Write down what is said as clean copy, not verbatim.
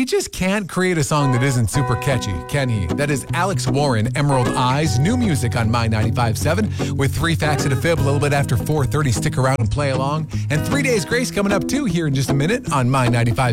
he just can't create a song that isn't super catchy, can he? That is Alex Warren, Emerald Eyes, new music on My 95.7 with 3 Facts and a Fib a little bit after 4:30. Stick around and play along. And 3 Days Grace coming up too here in just a minute on My 95.7.